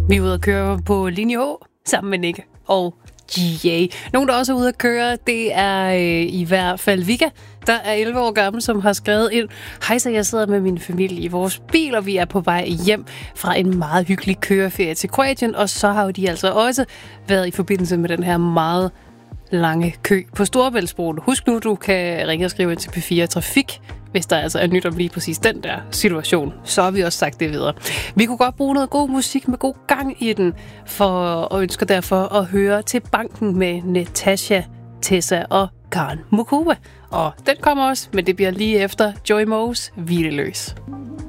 Vi er ude at køre på linje H sammen med Nick og GA. Nogen, der også er ude at køre, det er i hvert fald Vika, der er 11 år gammel, som har skrevet ind: hej, så jeg sidder med min familie i vores bil, og vi er på vej hjem fra en meget hyggelig køreferie til Kroatien, og så har jo de altså også været i forbindelse med den her meget lange kø på Storebæltsbroen. Husk nu, du kan ringe og skrive ind til P4 Trafik, hvis der altså er nyt om lige præcis den der situation. Så har vi også sagt det videre. Vi kunne godt bruge noget god musik med god gang i den, og ønsker derfor at høre Til banken med Natasha, Tessa og Karen Mukuba. Og den kommer også, men det bliver lige efter Joey Moes Hvileløs.